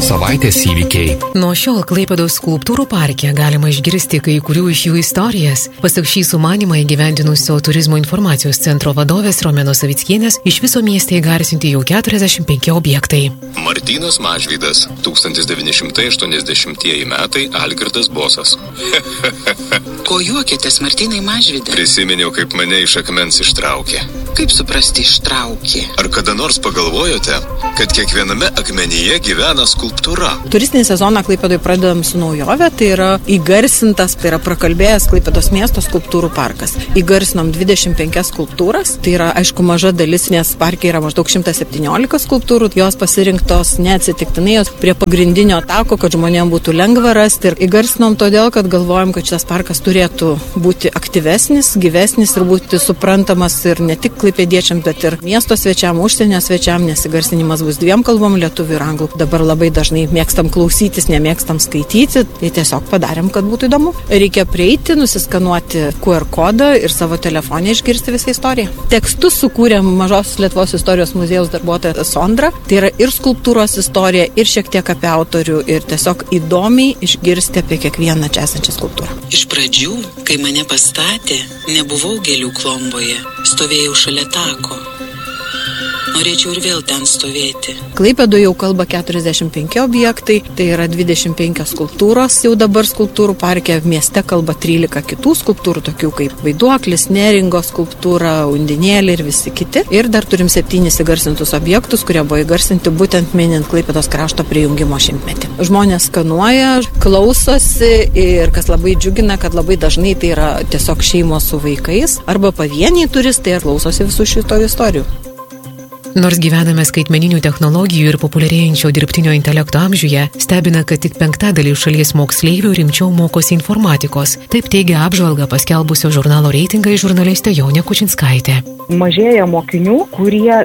Savaitės įvykiai. Nuo šiol Klaipėdos skulptūrų parke galima išgirsti kai kurių iš jų istorijas. Pasak šį sumanymą įgyvendinusio turizmo informacijos centro vadovės Romenos Savickienės, iš viso mieste įgarsinti jau 45 objektai. Martynas Mažvydas, 1980 metai, Algirdas Bosas. Ko juokitės, Martynai Mažvydas? Prisiminiau, kaip mane iš akmens ištraukė. Kaip suprasti ištraukė? Ar kada nors pagalvojote, kad kiekviename akmenyje gyvena skulptūra? Turistinį sezoną Klaipėdoje pradedam su naujove, tai yra įgarsintas, tai yra prakalbėjęs Klaipėdos miesto skulptūrų parkas. Įgarsinom 25 skulptūras, tai yra aišku maža dalis, nes parke yra maždaug 117 skulptūrų, jos pasirinktos neatsitiktinai, jos prie pagrindinio tako, kad žmonėms būtų lengva rasti, ir įgarsinom todėl, kad galvojam, kad šitas parkas turėtų būti aktyvesnis, gyvesnis ir būti suprantamas ir ne tik klaipėdiečiams, bet ir miesto svečiam, užsienio svečiam, nes įgarsinimas bus 2 kalbom, lietuvių ir anglų. Dabar labai dažnai mėgstam klausytis, nemėgstam skaityti, tai tiesiog padarėm, kad būtų įdomu. Reikia prieiti, nusiskanuoti QR kodą ir savo telefonę išgirsti visą istoriją. Tekstus sukūrė Mažosios Lietuvos istorijos muziejaus darbuotoja Sondra, tai yra ir skulptūros istorija, ir šiek tiek apie autorių, ir tiesiog įdomiai išgirsti apie kiekvieną čia esančią skulptūrą. Iš pradžių, kai mane pastatė, nebuvau gėlių klomboje, stovėjau šalia tako. Norėčiau ir vėl ten stovėti. Klaipėdoje jau kalba 45 objektai, tai yra 25 skulptūros, jau dabar skulptūrų parke, mieste kalba 13 kitų skulptūrų, tokių kaip Vaiduoklis, Neringos skulptūra, Undinėlė ir visi kiti. Ir dar turim 7 įgarsintus objektus, kurie buvo įgarsinti būtent minint Klaipėdos krašto prijungimo 100-metį. Žmonės skanuoja, klausosi ir kas labai džiugina, kad labai dažnai tai yra tiesiog šeimos su vaikais arba pavieniai turistai ir klausosi visų šito istorijų. Nors gyvename skaitmeninių technologijų ir populiarėjančio dirbtinio intelekto amžiuje, stebina, kad tik 1/5 šalies moksleivių rimčiau mokosi informatikos. Taip teigia apžvalgą paskelbusio žurnalo Reitingai žurnalistė Jonė Kučinskaitė. Mažėja mokinių, kurie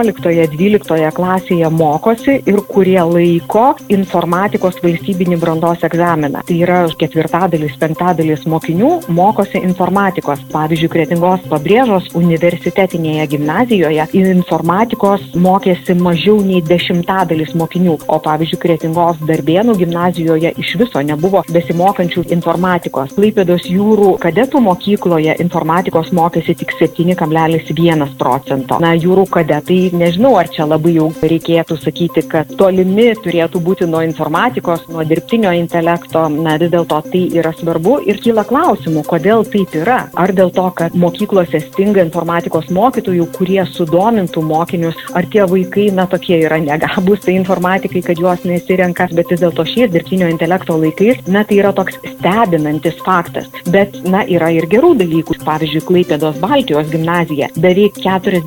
11-12 klasėje mokosi ir kurie laiko informatikos valstybinį brandos egzaminą. Tai yra 1/4-5 mokinių mokosi informatikos. Pavyzdžiui, Kretingos Pabrėžos universitetinėje gimnazijoje informatikos mokėsi mažiau nei 10 mokinių, o pavyzdžiui, Kretingos Darbėnų gimnazijoje iš viso nebuvo besimokančių informatikos. Klaipėdos jūrų kadetų mokykloje informatikos mokėsi tik 7,1%. Na, jūrų kadetai, nežinau, ar čia labai jau reikėtų sakyti, kad tolimi turėtų būti nuo informatikos, nuo dirbtinio intelekto. Na, vis dėlto tai yra svarbu ir kyla klausimų, kodėl taip yra. Ar dėl to, kad mokyklose stinga informatikos mokytojų, kurie sudomintų mokinius, ar tie vaikai, na, tokie yra negabūs, tai informatikai, kad juos nesirenka, bet vis dėlto šiais dirbtinio intelekto laikais, na, tai yra toks stebinantis faktas. Bet, na, yra ir gerų dalykų. Pavyzdžiui, Klaipėdos Baltijos gimnazija beveik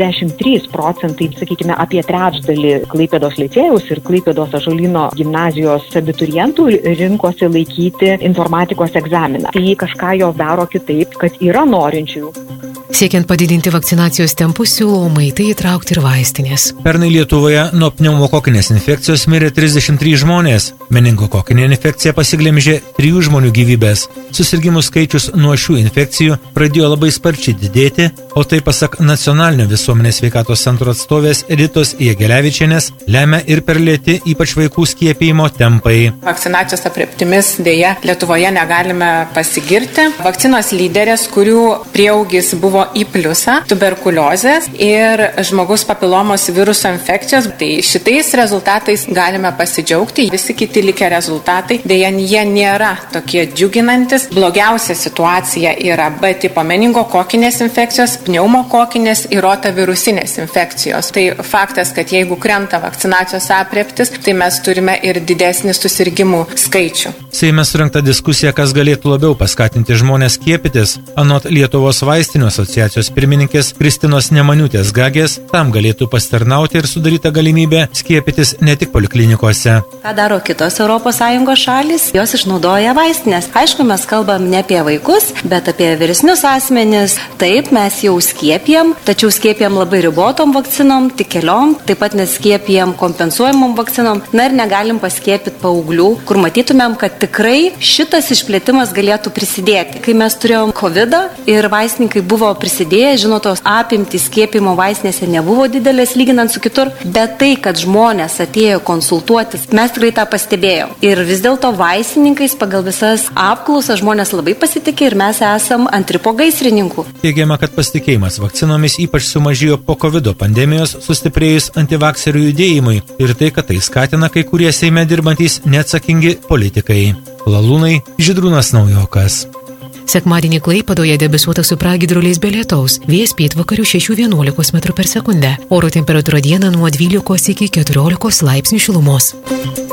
43%, sakykime, apie trečdalį Klaipėdos licėjaus ir Klaipėdos Ąžuolyno gimnazijos abiturientų rinkosi laikyti informatikos egzaminą. Tai kažką jos daro kitaip, kad yra norinčių. Siekiant padidinti vakcinacijos tempus, siūloma į tai įtraukti ir vaistinės. Pernai Lietuvoje nuo pneumokokinės infekcijos mirė 33 žmonės. Meningokokinė infekcija pasiglemžė 3 žmonių gyvybės. Susirgimų skaičius nuo šių infekcijų pradėjo labai sparčiai didėti, o tai pasak Nacionalinio visuomenės sveikatos centro atstovės Ritos Jegelevičienės lemia ir per lėti ypač vaikų skiepijimo tempai. Vakcinacijos aprėptimis dėja Lietuvoje negalime pasigirti. Vakcinos lyderės, kurių prieaugis buvo į pliusą, tuberkuliozės ir žmogaus papilomos viruso infekcijos. Tai šitais rezultatais galime pasidžiaugti. Visi kiti likę rezultatai, dėja, jie nėra tokie džiuginantis. Blogiausia situacija yra B tipo meningokokinės infekcijos, pneumokokinės ir rotavirusinės infekcijos. Tai faktas, kad jeigu krenta vakcinacijos aprėptis, tai mes turime ir didesnį susirgimų skaičių. Seime surengta diskusija, kas galėtų labiau paskatinti žmonės skiepytis. Anot Lietuvos vaistinių asociacijos pirmininkės Kristinos Nemaniūtės Gagės, tam galėtų pasitarnauti ir sudaryta galimybė skiepytis ne tik poliklinikose. Ką daro kitos ES šalys? Jos išnaudoja vaistinės. Aišku, mes kalbam ne apie vaikus, bet apie vyresnius asmenis. Taip, mes jau skiepijam, tačiau skiepijam labai ribotom vakcinom, tik keliom, taip pat neskiepijam kompensuojamom vakcinom. Na ir negalim paskiepyti paauglių, kur matytumėm, kad tikrai šitas išplėtimas galėtų prisidėti. Kai mes turėjom COVID ir vaistininkai buvo prisidėję, žinot, tos apimtys skiepimo vaistinėse nebuvo didelės lyginant su kitur, bet tai, kad žmonės atėjo konsultuotis, mes tikrai tą pastebėjom. Ir vis dėlto vaistininkais pagal visas apklausas žmonės labai pasitikė ir mes esam antri po gaisrininkų. Teigiama, kad pasitikėjimas vakcinomis ypač sumažėjo po COVID pandemijos, sustiprėjus antivakserių judėjimui ir tai, kad tai skatina kai kurie Seime dirbantys neatsakingi politikai. Lalūnai, Žydrūnas Naujokas. Sekmadienį Klaipėdoje debesuota su pragiedruliais be lietaus, vėjas pietvakarių 6–11 m/s. Oro temperatūra dieną nuo 12 iki 14 laipsnių šilumos.